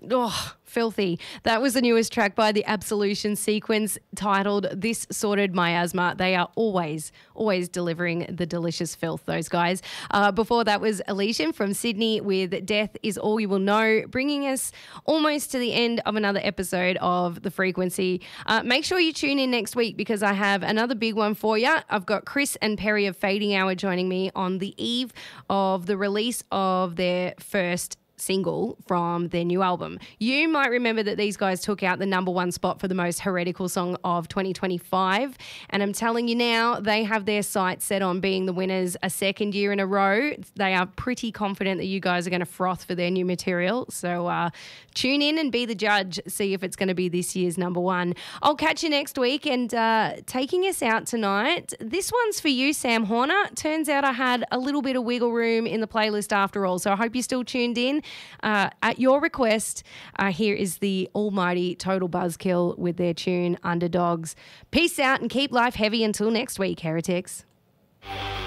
Oh, filthy. That was the newest track by the Absolution Sequence titled This Sorted My Asthma. They are always delivering the delicious filth, those guys. Before that was Elysian from Sydney with Death Is All You Will Know, bringing us almost to the end of another episode of The Frequency. Make sure you tune in next week because I have another big one for you. I've got Chris and Perry of Fading Hour joining me on the eve of the release of their first single from their new album. You might remember that these guys took out the #1 spot for the most heretical song of 2025, and I'm telling you now, they have their sights set on being the winners a second year in a row. They are pretty confident that you guys are going to froth for their new material, so tune in and be the judge, see if it's going to be this year's #1. I'll catch you next week, and taking us out tonight, this one's for you, Sam Horner. Turns out I had a little bit of wiggle room in the playlist after all, so I hope you're still tuned in. At your request, here is the almighty Total Buzzkill with their tune Underdogs. Peace out and keep life heavy until next week, heretics.